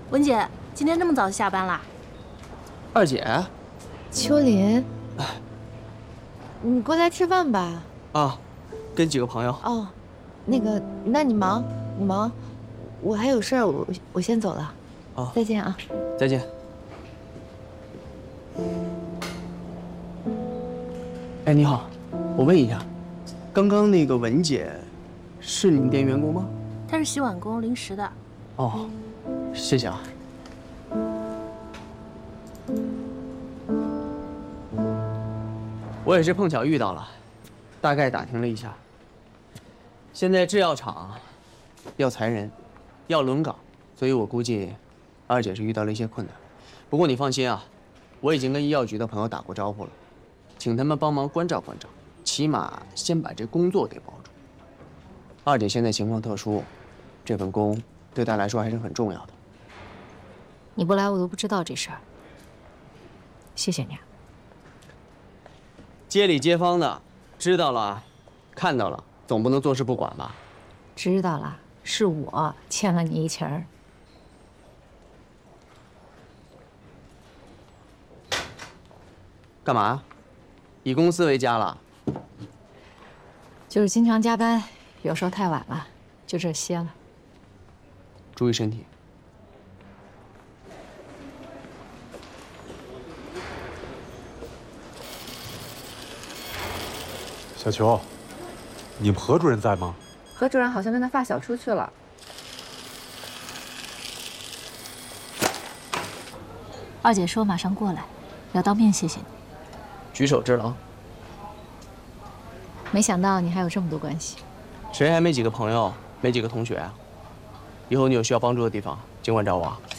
文姐，今天这么早就下班啦？ 二姐， 秋林，你过来吃饭吧。 啊，跟几个朋友。 哦，那你忙，我还有事儿，我先走了。 哦， 再见啊。 再见。哎，你好，我问一下，刚刚那个文姐，是你们店员工吗？ 她是洗碗工，临时的。 哦，谢谢啊。我也是碰巧遇到了，大概打听了一下，现在制药厂要裁人，要轮岗，所以我估计二姐是遇到了一些困难。不过你放心啊，我已经跟医药局的朋友打过招呼了，请他们帮忙关照关照，起码先把这工作给保住。二姐现在情况特殊，这份工对她来说还是很重要的。 你不来我都不知道这事儿，谢谢你啊。 街里街坊的知道了，看到了，总不能坐视不管吧？ 知道了，是我欠了你一情儿。 干嘛？以公司为家了？ 就是经常加班，有时候太晚了，就这歇了。 注意身体。 小球，你们何主任在吗？ 何主任好像跟他发小出去了。 二姐说马上过来，要当面谢谢你。 举手之劳。 没想到你还有这么多关系。 谁还没几个朋友，没几个同学啊？以后你有需要帮助的地方，尽管找我啊。